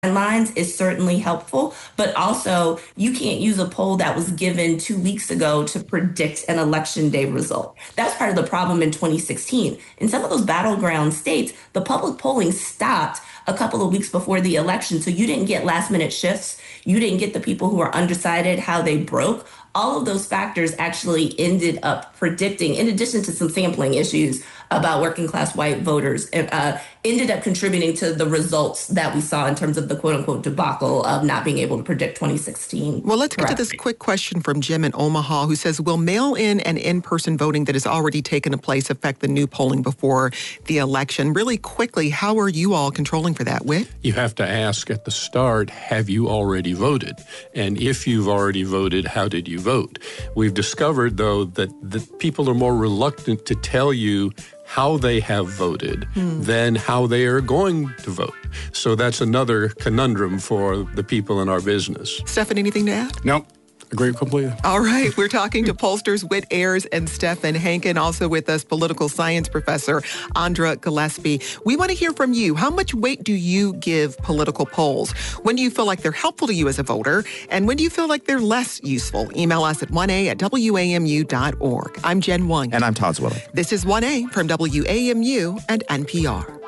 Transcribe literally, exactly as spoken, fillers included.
lines is certainly helpful, but also you can't use a poll that was given two weeks ago to predict an election day result. That's part of the problem in twenty sixteen. In some of those battleground states, the public polling stopped a couple of weeks before the election, so you didn't get last minute shifts. You didn't get the people who are undecided how they broke. All of those factors actually ended up predicting, in addition to some sampling issues about working class white voters, uh, ended up contributing to the results that we saw in terms of the quote unquote debacle of not being able to predict twenty sixteen. Well, let's get to this quick question from Jim in Omaha, who says, will mail-in and in-person voting that has already taken place affect the new polling before the election? Really quickly, how are you all controlling for that, Whit? You have to ask at the start, have you already voted? And if you've already voted, how did you vote? We've discovered, though, that the people are more reluctant to tell you how they have voted hmm. than how they are going to vote. So that's another conundrum for the people in our business. Stefan, anything to add? Nope. Agree completely. All right. We're talking to pollsters Whit Ayers and Stefan Hankin. Also with us, political science professor Andra Gillespie. We want to hear from you. How much weight do you give political polls? When do you feel like they're helpful to you as a voter? And when do you feel like they're less useful? Email us at one a at w a m u dot org. I'm Jen Wang. And I'm Todd Zwilling. This is one A from W A M U and N P R.